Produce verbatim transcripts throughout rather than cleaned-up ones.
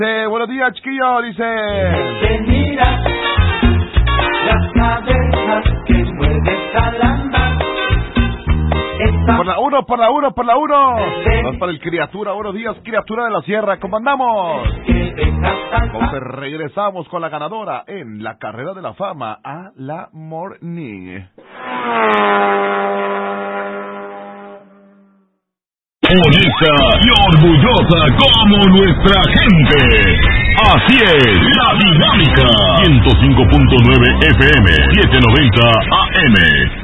Eh, buenos días, chiquillo, dice. Te mira las cabezas que mueve Calamba. Por la uno, por la uno, por la uno. Vamos para el criatura, buenos días, criatura de la sierra, ¿cómo andamos? Entonces regresamos con la ganadora en la carrera de la fama a la Morning. Bonita y orgullosa como nuestra gente. Así es, La Dinámica. ciento cinco punto nueve F M, setecientos noventa A M.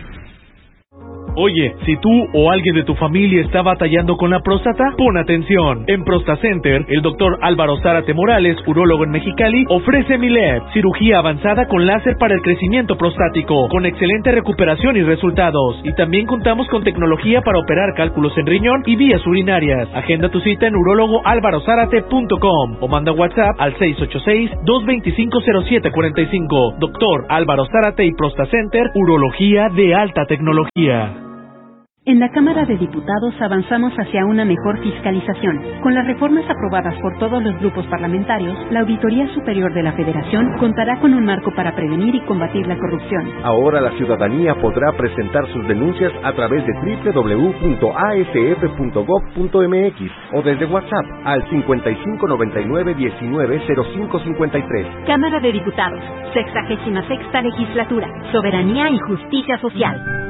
Oye, si tú o alguien de tu familia está batallando con la próstata, pon atención. En ProstaCenter, el doctor Álvaro Zárate Morales, urólogo en Mexicali, ofrece Milet, cirugía avanzada con láser para el crecimiento prostático, con excelente recuperación y resultados. Y también contamos con tecnología para operar cálculos en riñón y vías urinarias. Agenda tu cita en urólogo álvaro zárate punto com o manda WhatsApp al seis ocho seis, dos dos cinco, cero siete cuatro cinco. Doctor Álvaro Zárate y ProstaCenter, urología de alta tecnología. En la Cámara de Diputados avanzamos hacia una mejor fiscalización. Con las reformas aprobadas por todos los grupos parlamentarios, la Auditoría Superior de la Federación contará con un marco para prevenir y combatir la corrupción. Ahora la ciudadanía podrá presentar sus denuncias a través de doble u doble u doble u punto a s f punto gob punto m x o desde WhatsApp al cincuenta y cinco noventa y nueve diecinueve cero cinco cincuenta y tres. Cámara de Diputados, sexagésima sexta legislatura, soberanía y justicia social.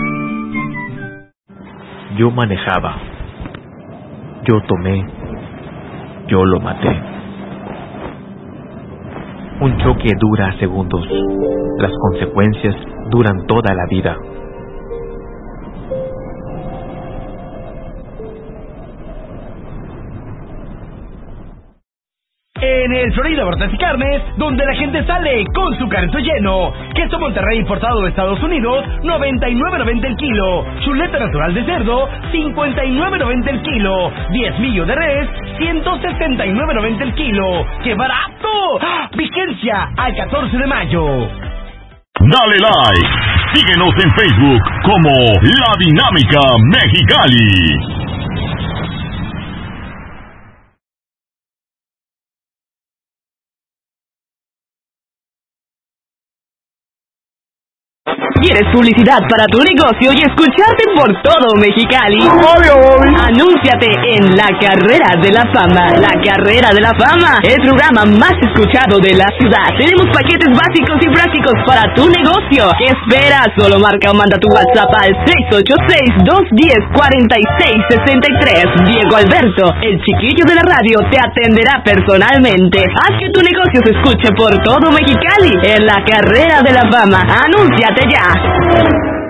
Yo manejaba, yo tomé, yo lo maté. Un choque dura segundos, las consecuencias duran toda la vida. En el Florida Hortas y Carnes, donde la gente sale con su carrito lleno. Queso Monterrey importado de Estados Unidos, noventa y nueve noventa el kilo. Chuleta natural de cerdo, cincuenta y nueve noventa el kilo. Diezmillo de res, ciento sesenta y nueve noventa el kilo. ¡Qué barato! ¡Ah! Vigencia al catorce de mayo. Dale like. Síguenos en Facebook como La Dinámica Mexicali. ¿Quieres publicidad para tu negocio y escucharte por todo Mexicali? Anúnciate en La Carrera de la Fama. La Carrera de la Fama, el programa más escuchado de la ciudad. Tenemos paquetes básicos y prácticos para tu negocio. ¿Qué esperas? Solo marca o manda tu WhatsApp al seis ocho seis, dos uno cero, cuatro seis seis tres. Diego Alberto, el chiquillo de la radio, te atenderá personalmente. Haz que tu negocio se escuche por todo Mexicali en La Carrera de la Fama. Anúnciate ya.